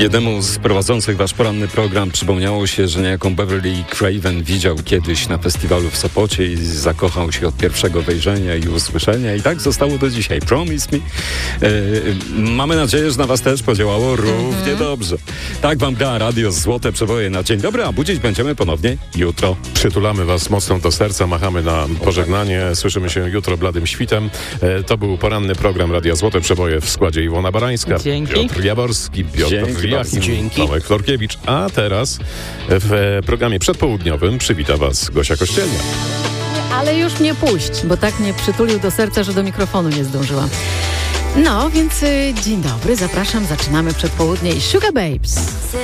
Jednemu z prowadzących wasz poranny program przypomniało się, że niejaką Beverly Craven widział kiedyś na festiwalu w Sopocie i zakochał się od pierwszego wejrzenia i usłyszenia i tak zostało do dzisiaj. Promise me. Mamy nadzieję, że na was też podziałało równie dobrze. Tak wam gra radio Złote Przeboje na dzień dobry, a budzić będziemy ponownie jutro. Przytulamy was mocno do serca, machamy na pożegnanie. Słyszymy się jutro bladym świtem. To był poranny program Radia Złote Przeboje w składzie Iwona Barańska, Dzięki. Piotr Jaworski, Piotr Jachim, Tomek Florkiewicz. A teraz w programie przedpołudniowym przywita was Gosia Kościelnia. Ale już mnie puść, bo tak mnie przytulił do serca, że do mikrofonu nie zdążyłam. No, więc dzień dobry, zapraszam, zaczynamy przedpołudnie i Sugar Babes.